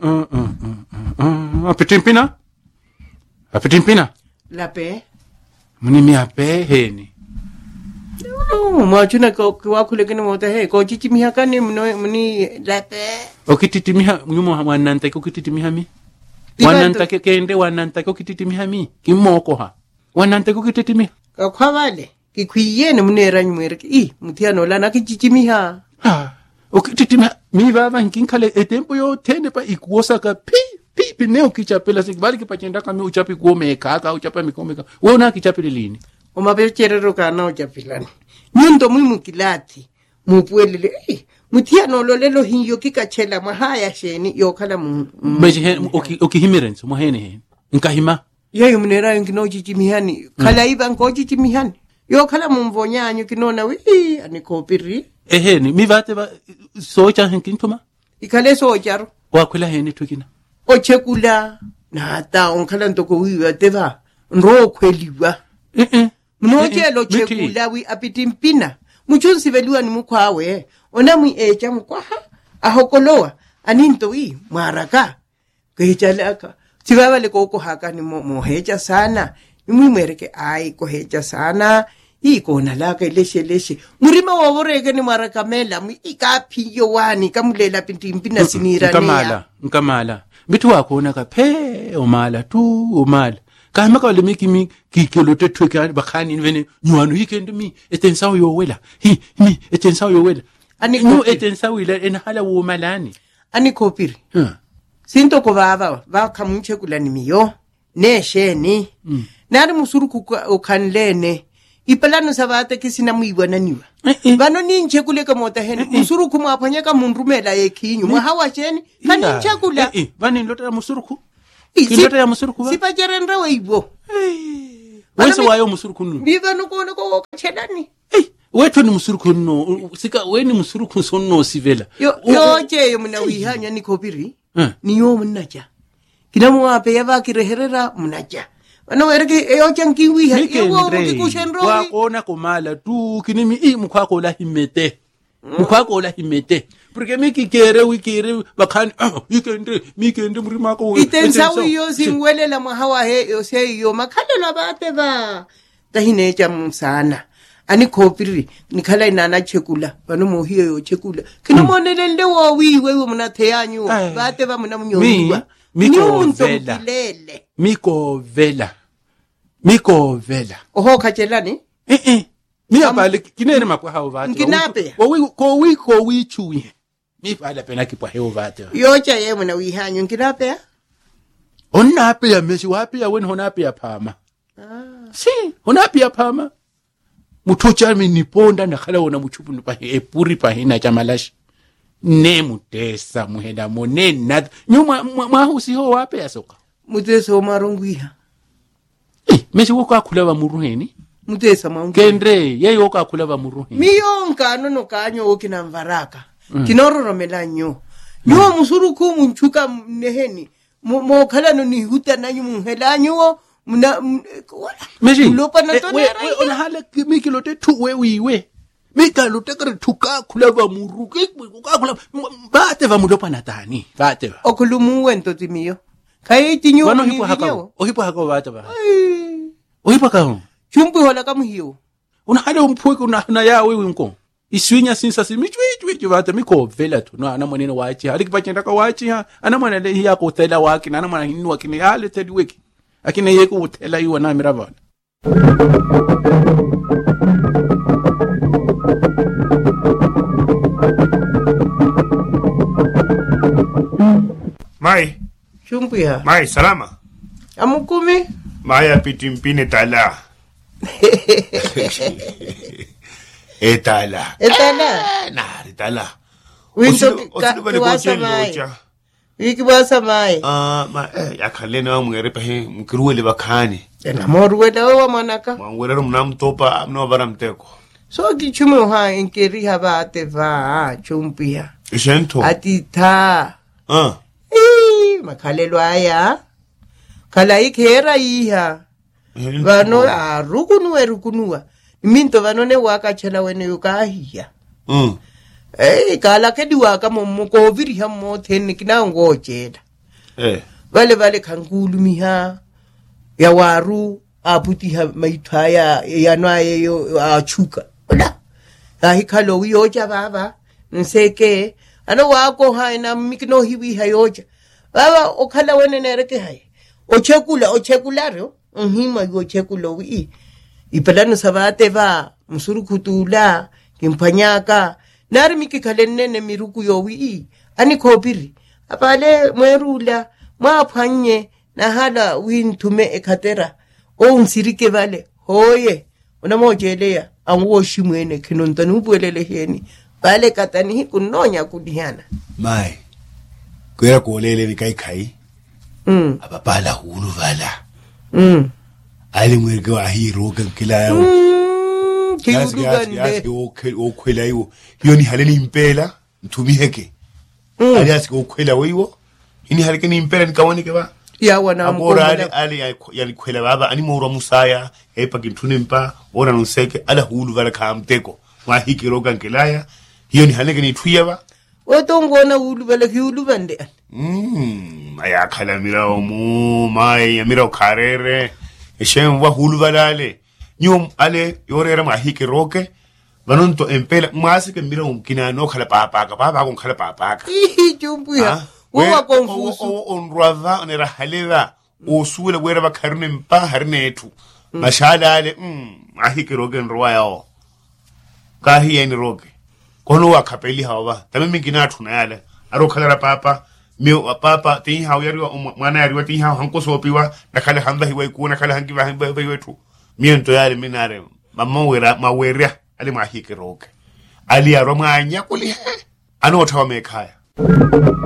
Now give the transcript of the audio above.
Apitimpina. Lape. Munimi ape heni. Mwachuna kwa kule kene mota he ko chichimiha kani muni lape. Okititimiha nyumo wananta ko kititimiha mi. Wananta kende wananta ko kititimiha mi. Kimoko ha. Wananta ko kititimiha. Kwa vale. Kikuyene munera nyumere mutiano lana kichichimiha. Okititimiha mi baba nkinkale etempo yo tene pa ikuosa ka pi neo kichapela sikbali kipachenda kami uchapi kuome kaka uchapa mikomeka. Wona kichapile lini? Omabecherero kana uchapilani. Nyundo mwimu kilati. Mupwelele. Mutiano lolelo hinyo kikachela mahaya sheni yokala Beje okihimirenso mohene he. Nkahima. Yeyo munera ngino chichimihani. Kala iba ngo chichimihani. Yokala mumvonyanyo kinona anikopiri. Ni mi vate ba socha hinkintoma? Ikale socharo. Wakwela heni tukina. Ochekula na ata onkala ntoko wiwa teva. Nro kweliwa. Mnochelo chekula wi apitimpina. Muchunsi velua ni mukwawe. Onamwi echa mukwaha. Ahokoloa. Aninto wi maraka. Kehichalaka. Sibaba le koko haka ni mohecha sana. Ni mwereke ai kohecha sana. Iko nalaka leshe. Murima wavoreke ni marakamela. Ikapiyo wani kamulela pitimpina sinirania. Nkamala. Bitu wakona ka pe omala. Kama ka le mi kikelote tweka bakani vene nyuanu hikende mi etensawo yowela. Mi etensawo yowela. Ani etensawo ila enhala wo malani. Ani kopiri. Sinto ko baba kamunche kulani miyo. Nesheni. Nari musuruku ukanlene. Ipalano sabate kisina muibwana niwa. Bano ninche kule kamota hene. Musuruku mwapanyeka munrumela yekinyu. Mwahawa sheni. Kaninche kula. Bani nilota ya musuruku. Kilota ya musuruku ba? Sipa jerendra wa ibo. Wese wayo musuruku nu? Biva nukono ko wakachelani. Wetu ni musuruku no. Sika weni musuruku sonno sivela. Yo muna wihanya ni kopiri. Ni yo munaja. Kinamu wape yava kireherera munaja. Ano wereke chanki wiha. Yo kikushenro. Wakona komala tu kinimi mukwako la himete. Mukwako la himete. Porque miki kere bakani mikende murima ko itensawi yo singwele la mahawa he yo se yo makhala la bate ba tahine jam sana ani kopiri nikhala inana chekula bano mohiyo yo chekula kino monelende wo wiwe muna theyanyu bate ba muna munyowa miko vela oho kachelani mi abale kinene makwa hawo bate nginape ko wi chuye mi fala pena ki pwa bate yocha ye muna wihanyu nginape onape ya meshi wapi ya wen honape ya phama si honape ya phama muthocha mi niponda nakhala wona muchupu pa epuri pa hina chamalashi ne mutesa muhela mone na nyuma mwahusi ho wapi yasoka mutesa marongwiha meshi wokakhula ba muruheni mutesa maungi kendre yeyo wokakhula ba muruheni miyonka no kanyo okina mvaraka kinororomela nyo musuruku munchuka neheni mo khala no ni huta nanyu muhela nyo muna meshi lopa na tonera ona hala mikilote tu wewe mikalote kare thuka khula ba muruku ka bate va mulopa na tani bate okulumu wento timiyo kai tinyo wano hipo haka bate ba ohipa ka chumbu hola kamuhiyo una hala umphuke una ya wewe nko iswinya sinsa simichwi bate miko vela tu no ana mwanene wachi hali kipachenda ka wachi ha ana mwanene hiya ko tela waki na ana mwana hinu wakini hale tedi weki akina yeko utela yiwa na mirabana Mai chumbu ya Mai salama amukumi Mai apitimpine tala Etala na tala winto kiwasa mai wiki basa mai ya khalena wa mwere pa he mkiruwele bakhani na moruwele wa manaka mwere mnamtopa mnobara mteko so kichume ha inkeri habate va chumpia ishento atita makhalelo aya khala ikhera iha vano rukunuwa minto vano ne waka chela wene yukahiya kala kedi waka mo ko viri hammo theni kina ngochela vale kangulumiha ya waru aputiha maithaya yanwaye yo achuka ola ahikalo wiyoja baba nseke ana wako haina mikno hiwi hayoja baba okhala wene nereke hay ochekularo nhima yo chekulo wi ipelano sabate va musurukutula kimpanyaka nari mikikhalenne miruku yo wi ani khopiri apale mwerula mwaphanye na hala wintume ekhatera onsirike vale hoye unamojeleya angoshimwene khinontani ubwelele heni vale katani kunonya kudiana mai kwera kolele vikaikai ababala hulu vala ali mwirge wa hiro kankila yao yasi okwela iwo yoni haleni impela ntumiheke ali yasi okwela wiwo ini haleke ni impela nikawani ke ba ya wana amora ali yalikwela baba ani moro musaya epa kintune mpa ora nuseke ala hulu vala kamteko wa hikiro kankila hiyo ni haleke ni thuya ba otongona hulu vala hulu bande aya khala mira omu mai yamira ukharere eshem wa hulu valale nyum ale yorera mahike roke vanonto empela mwasi ke mira umkina no khala papa ko khala papa jumbuya wa konfusu onrava onera halela osule wera bakharne mpa harnetu mashala ale mahike roke nroya o kahi yani roke kono wa khapeli hawa tamimi kina thuna yale aro khala papa meu papa tin hawo yari mwana yari tin hawo hanko sopiwa nakhala hamba hiwa ikuna khala hangi va hamba wetu miento yale minare mamma wera maweria ali mahike roke ali aro mwanya kuli ano thawa mekhaya